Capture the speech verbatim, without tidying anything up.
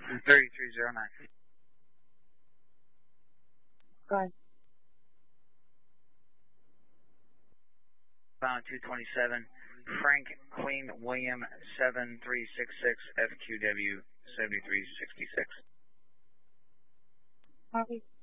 thirty-three zero nine. Go ahead. Bound two twenty-seven, Frank Queen William seven three six six F Q W seventy-three sixty-six. Copy.